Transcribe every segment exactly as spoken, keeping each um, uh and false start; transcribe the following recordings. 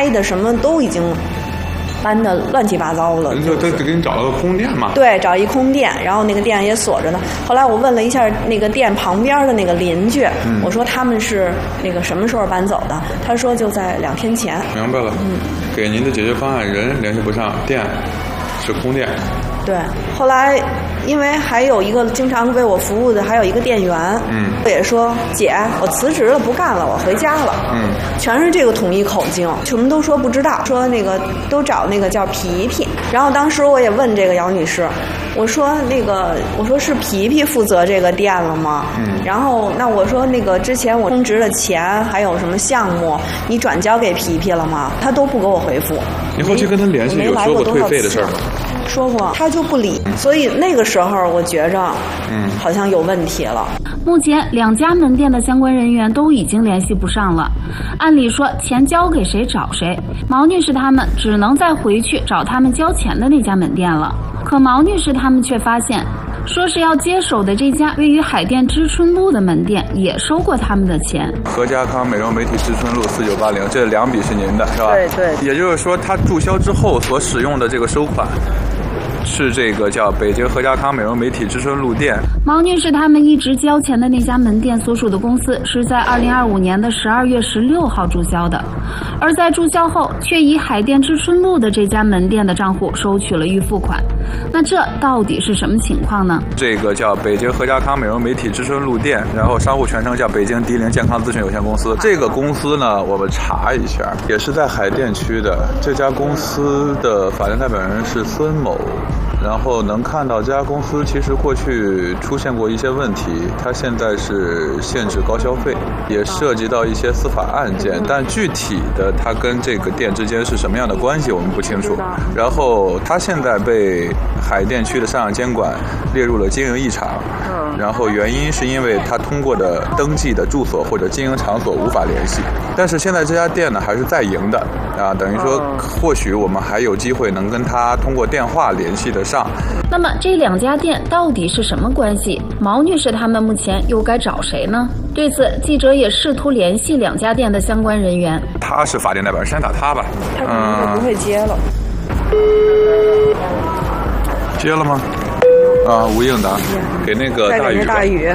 拆的什么都已经搬的乱七八糟了。 就他给你找了个空店嘛？ 对，找一空店，然后那个店也锁着呢。后来我问了一下那个店旁边的那个邻居，嗯、我说他们是那个什么时候搬走的？他说就在两天前。 明白了，嗯，给您的解决方案，人联系不上，店是空店。 对，后来因为还有一个经常为我服务的，还有一个店员，嗯，也说姐，我辞职了，不干了，我回家了，嗯，全是这个统一口径，什么都说不知道，说那个都找那个叫皮皮。然后当时我也问这个姚女士，我说那个我说是皮皮负责这个店了吗？嗯，然后那我说那个之前我充值的钱还有什么项目，你转交给皮皮了吗？他都不给我回复。 你后期跟他联系有说过退费的事儿吗？ 说过，他就不理，所以那个时候我觉着，嗯，好像有问题了。 目前两家门店的相关人员都已经联系不上了。按理说钱交给谁找谁，毛女士他们只能再回去找他们交钱的那家门店了。可毛女士他们却发现，说是要接手的这家位于海淀知春路的门店也收过他们的钱。 何家康美容媒体知春路四九八零，这两笔是您的，是吧？ 对对。 也就是说，他注销之后所使用的这个收款，是这个叫北京何家康美容媒体知春路店。 毛女士他们一直交钱的那家门店所属的公司是在二零二五年的十二月十六号注销的，而在注销后却以海淀知春路的这家门店的账户收取了预付款。那这到底是什么情况呢？ 这个叫北京何家康美容媒体知春路店，然后商户全称叫北京迪林健康咨询有限公司。这个公司呢，我们查一下，也是在海淀区的。这家公司的法定代表人是孙某。然后能看到这家公司其实过去出现过一些问题，它现在是限制高消费，也涉及到一些司法案件，但具体的它跟这个店之间是什么样的关系我们不清楚。然后它现在被海淀区的商业监管列入了经营异常，然后原因是因为它通过的登记的住所或者经营场所无法联系。但是现在这家店呢还是在营的啊，等于说或许我们还有机会能跟他通过电话联系得上。 那么这两家店到底是什么关系？毛女士他们目前又该找谁呢？对此，记者也试图联系两家店的相关人员。 他是法定代表人，先打他吧。 他可能就不会接了。 嗯、接了吗？啊，无应答。给那个大宇。 大宇。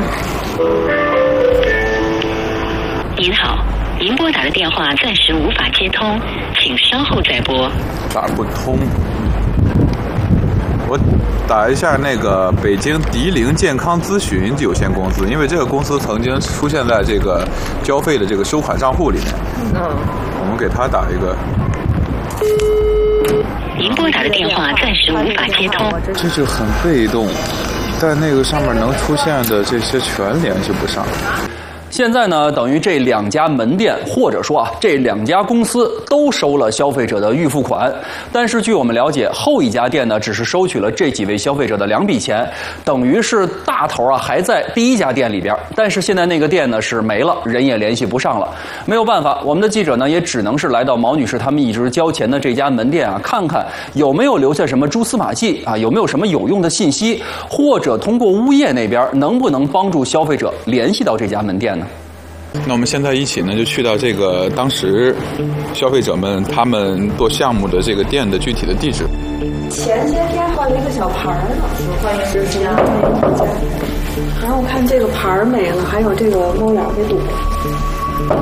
您好，您拨打的电话暂时无法接通，请稍后再拨。 打不通。我打一下那个北京迪林健康咨询有限公司，因为这个公司曾经出现在这个交费的这个收款账户里面。嗯，我们给他打一个。 您拨打的电话暂时无法接通。 这就很被动，在那个上面能出现的这些全联系不上。 现在呢，等于这两家门店或者说啊，这两家公司都收了消费者的预付款，但是据我们了解，后一家店呢只是收取了这几位消费者的两笔钱，等于是大头啊还在第一家店里边，但是现在那个店呢是没了，人也联系不上了。没有办法，我们的记者呢也只能是来到毛女士他们一直交钱的这家门店啊，看看有没有留下什么蛛丝马迹啊，有没有什么有用的信息，或者通过物业那边能不能帮助消费者联系到这家门店呢？ 那我们现在一起呢，就去到这个当时消费者们他们做项目的这个店的具体的地址。 前些天换了一个小牌儿呢，欢迎之家，欢迎之家。然后我看这个牌儿没了，还有这个猫眼被堵了。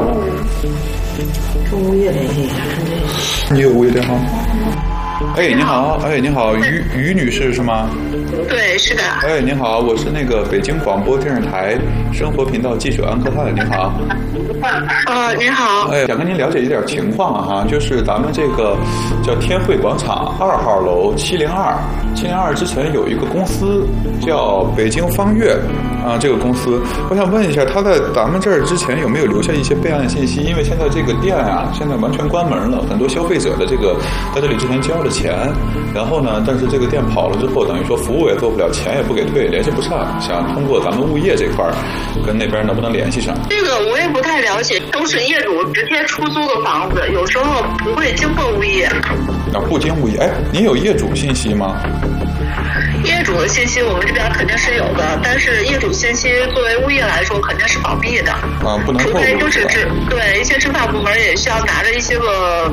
跟物业联系一下，看这个。 你有物业电话吗？哎，你好，哎，你好，于于女士是吗？ 对，是的。 哎，你好，我是那个北京广播电视台生活频道记者安科汉，你好。 呃，您好。 哎，想跟您了解一点情况哈，就是咱们这个叫天汇广场二号楼七零二，七零二之前有一个公司叫北京方悦啊，这个公司，我想问一下，他在咱们这儿之前有没有留下一些备案信息？因为现在这个店啊，现在完全关门了，很多消费者的这个在这里之前交了钱，然后呢，但是这个店跑了之后，等于说服务也做不了，钱也不给退，联系不上，想通过咱们物业这块儿跟那边能不能联系上？ 这个我也不太了解，都是业主直接出租的房子，有时候不会经过物业。 啊，不经物业。哎，您有业主信息吗？ 业主的信息我们这边肯定是有的，但是业主信息作为物业来说肯定是保密的。 啊，不能透露。 除非就是执对一些执法部门也需要拿着一些个